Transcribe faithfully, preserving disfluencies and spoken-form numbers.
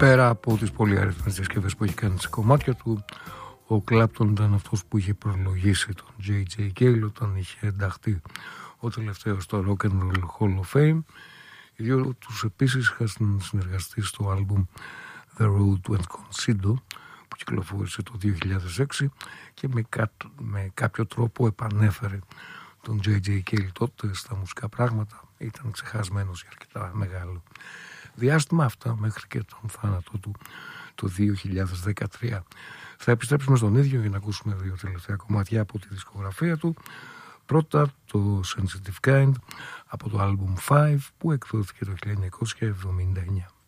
Πέρα από τις πολυάριθμες διασκευές που έχει κάνει σε κομμάτια του, ο Κλάπτον ήταν αυτός που είχε προλογίσει τον τζέι τζέι Cale όταν είχε ενταχθεί ο τελευταίος στο Rock and Roll Hall of Fame. Οι δύο τους επίσης είχαν συνεργαστεί στο άλμπουμ The Road to Enconcido που κυκλοφόρησε το δύο χιλιάδες έξι και με, κά, με κάποιο τρόπο επανέφερε τον τζέι τζέι Cale τότε στα μουσικά πράγματα. Ήταν ξεχασμένος για αρκετά μεγάλο διάστημα, αυτά μέχρι και τον θάνατο του το δύο χιλιάδες δεκατρία. Θα επιστρέψουμε στον ίδιο για να ακούσουμε δύο τελευταία κομμάτια από τη δισκογραφία του. Πρώτα το Sensitive Kind από το album πέντε που εκδόθηκε το χίλια εννιακόσια εβδομήντα εννιά.